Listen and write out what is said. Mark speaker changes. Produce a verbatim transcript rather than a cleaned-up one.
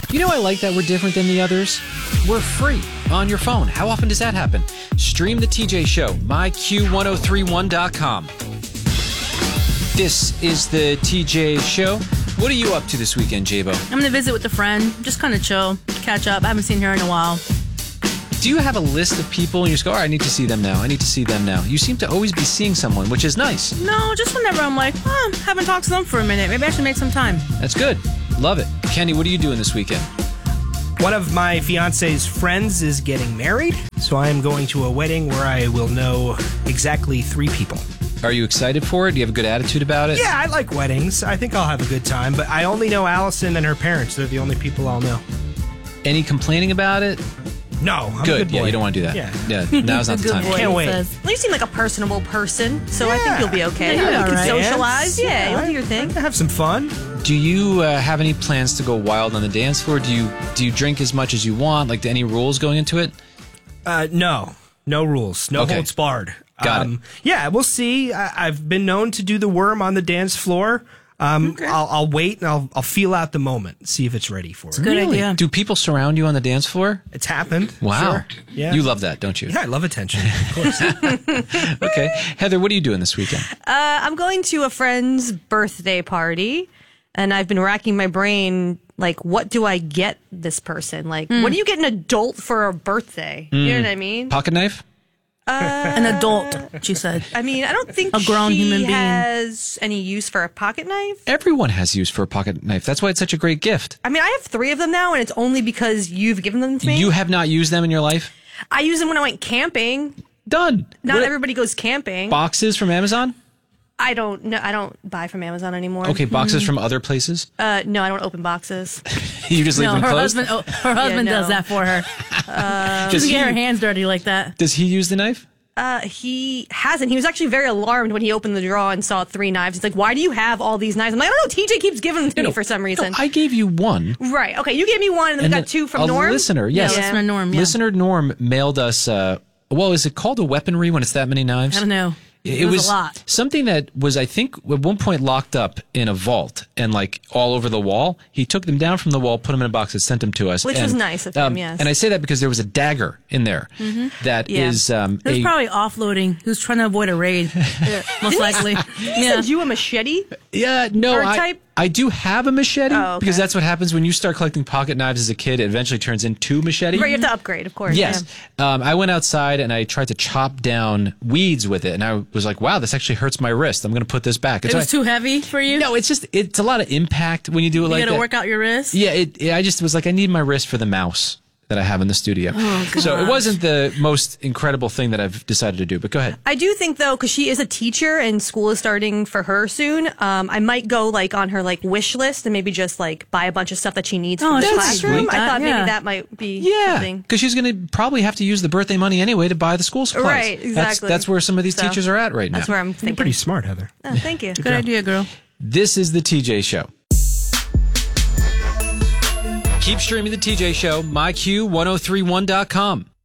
Speaker 1: You know I like that we're different than the others? We're free on your phone. How often does that happen? Stream the T J Show, my Q ten thirty-one dot com. This is the T J Show. What are you up to this weekend, J-Bo?
Speaker 2: I'm going to visit with a friend. Just kind of chill, catch up. I haven't seen her in a while.
Speaker 1: Do you have a list of people and you just go, all right, I need to see them now. I need to see them now. You seem to always be seeing someone, which is nice.
Speaker 2: No, just whenever I'm like, oh, haven't talked to them for a minute. Maybe I should make some time.
Speaker 1: That's good. Love it. Kenny, what are you doing this weekend?
Speaker 3: One of my fiance's friends is getting married, so I am going to a wedding where I will know exactly three people.
Speaker 1: Are you excited for it? Do you have a good attitude about it?
Speaker 3: Yeah, I like weddings. I think I'll have a good time, but I only know Allison and her parents. They're the only people I'll know.
Speaker 1: Any complaining about it?
Speaker 3: No, I'm
Speaker 1: good.
Speaker 3: a good boy.
Speaker 1: Yeah, you don't want to do that.
Speaker 3: Yeah,
Speaker 1: yeah now's not the time.
Speaker 2: Boy,
Speaker 3: Can't wait.
Speaker 2: says.
Speaker 4: Well, you seem like a personable person, so
Speaker 3: yeah.
Speaker 4: I think you'll be okay.
Speaker 2: Yeah,
Speaker 4: you
Speaker 2: all
Speaker 4: can
Speaker 2: right.
Speaker 4: socialize. Yeah,
Speaker 3: Yeah,
Speaker 4: you'll do your thing.
Speaker 3: Have some fun.
Speaker 1: Do you uh, have any plans to go wild on the dance floor? Do you do you drink as much as you want? Like, any rules going into it?
Speaker 3: Uh, no, no rules, no
Speaker 1: Okay.
Speaker 3: holds barred.
Speaker 1: Got
Speaker 3: um,
Speaker 1: it.
Speaker 3: Yeah, we'll see. I- I've been known to do the worm on the dance floor. Um,
Speaker 4: Okay.
Speaker 3: I'll, I'll wait and I'll, I'll feel out the moment, see if it's ready for it.
Speaker 2: Good idea.
Speaker 1: Do people surround you on the dance floor?
Speaker 3: It's happened.
Speaker 1: Wow.
Speaker 3: Sure. Yeah.
Speaker 1: You love that, don't you?
Speaker 3: Yeah, I love attention. Of course.
Speaker 1: Okay. Heather, what are you doing this weekend?
Speaker 4: Uh, I'm going to a friend's birthday party, and I've been racking my brain. Like, what do I get this person? Like, what do you get an adult for a birthday? You know what I mean?
Speaker 1: Pocket knife?
Speaker 2: An adult, she said.
Speaker 4: I mean, I don't think
Speaker 2: A grown
Speaker 4: she
Speaker 2: human being.
Speaker 4: has any use for a pocket knife.
Speaker 1: Everyone has use for a pocket knife. That's why it's such a great gift.
Speaker 4: I mean, I have three of them now, and it's only because you've given them to me.
Speaker 1: You have not used them in your life?
Speaker 4: I use them when I went camping.
Speaker 1: Done.
Speaker 4: Not
Speaker 1: What-
Speaker 4: everybody goes camping.
Speaker 1: Boxes from Amazon?
Speaker 4: I don't know. I don't buy from Amazon anymore.
Speaker 1: Okay, boxes from other places?
Speaker 4: Uh, no, I don't open boxes.
Speaker 1: You just leave
Speaker 2: No,
Speaker 1: them
Speaker 2: her
Speaker 1: closed?
Speaker 2: husband, oh, her husband
Speaker 4: no.
Speaker 2: does that for her.
Speaker 1: Does
Speaker 2: She doesn't
Speaker 1: he,
Speaker 2: get her hands dirty like that.
Speaker 1: does he use the knife?
Speaker 4: Uh, he hasn't. He was actually very alarmed when he opened the drawer and saw three knives. He's like, "Why do you have all these knives?" I'm like, "I don't know. T J keeps giving them to me for some reason."
Speaker 1: No, I gave you one.
Speaker 4: Right. Okay. You gave me one, and then
Speaker 1: And
Speaker 4: we
Speaker 1: then
Speaker 4: got two from
Speaker 1: a
Speaker 4: Norm.
Speaker 1: listener, yes.
Speaker 2: Yeah, listener Norm, yeah.
Speaker 1: Listener Norm mailed us, uh, well, is it called a weaponry when it's that many knives?
Speaker 2: I don't know. It, was, a lot.
Speaker 1: something that was, I think, at one point locked up in a vault and like all over the wall. He took them down from the wall, put them in a box, and sent them to us.
Speaker 4: Which
Speaker 1: and,
Speaker 4: was nice of him, yes.
Speaker 1: And I say that because there was a dagger in there that
Speaker 4: Yeah.
Speaker 1: is um,
Speaker 2: He was
Speaker 1: a-
Speaker 2: probably offloading. He was trying to avoid a raid, most likely.
Speaker 4: He
Speaker 2: Yeah.
Speaker 4: sent you a machete.
Speaker 1: yeah, no,
Speaker 4: Bird
Speaker 1: I,
Speaker 4: type?
Speaker 1: I do have a machete
Speaker 4: Oh, okay.
Speaker 1: because that's what happens when you start collecting pocket knives as a kid. It eventually turns into machete.
Speaker 4: Right. You have to upgrade, of course.
Speaker 1: Yes.
Speaker 4: Yeah.
Speaker 1: Um, I went outside and I tried to chop down weeds with it, and I was like, "Wow, this actually hurts my wrist. I'm going to put this back." It's
Speaker 2: It was
Speaker 1: why-
Speaker 2: too heavy for you?
Speaker 1: No, it's just it's a lot of impact when you do it
Speaker 2: You
Speaker 1: like
Speaker 2: got to
Speaker 1: that.
Speaker 2: work out your wrist?
Speaker 1: Yeah, it, it, I just was like, I need my wrist for the mouse that I have in the studio.
Speaker 2: Oh,
Speaker 1: so it
Speaker 2: gosh.
Speaker 1: wasn't the most incredible thing that I've decided to do. But go ahead.
Speaker 4: I do think though, because she is a teacher and school is starting for her soon, um, I might go like on her like wish list and maybe just like buy a bunch of stuff that she needs
Speaker 2: Oh,
Speaker 4: for the
Speaker 2: that's
Speaker 4: classroom.
Speaker 2: sweet.
Speaker 4: I thought
Speaker 2: Uh, yeah.
Speaker 4: maybe that might be
Speaker 1: Yeah,
Speaker 4: something.
Speaker 1: because she's going to probably have to use the birthday money anyway to buy the school supplies.
Speaker 4: Right,
Speaker 1: That's,
Speaker 4: exactly.
Speaker 1: that's where some of these
Speaker 4: So,
Speaker 1: teachers are at right now.
Speaker 4: That's where I'm
Speaker 3: You're
Speaker 4: thinking.
Speaker 3: pretty smart, Heather.
Speaker 4: Oh, thank you.
Speaker 2: Good idea, girl.
Speaker 1: This is the T J Show. Keep streaming the T J Show, my Q ten thirty-one dot com.